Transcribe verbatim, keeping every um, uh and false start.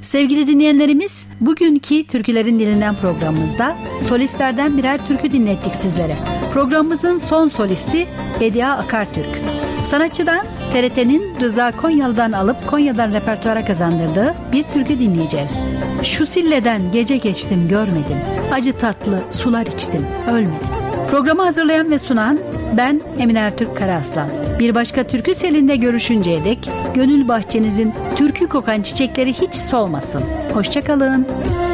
Sevgili dinleyenlerimiz, bugünkü Türkülerin Dilinden programımızda solistlerden birer türkü dinlettik sizlere. Programımızın son solisti Bediye Akartürk. Sanatçıdan T R T'nin Rıza Konyalı'dan alıp Konya'dan repertuara kazandırdığı bir türkü dinleyeceğiz. Şu silleden gece geçtim görmedim, acı tatlı sular içtim ölmedim. Programı hazırlayan ve sunan ben Emine Ertürk Karaaslan. Bir başka türkü selinde görüşünceye dek gönül bahçenizin türkü kokan çiçekleri hiç solmasın. Hoşça kalın.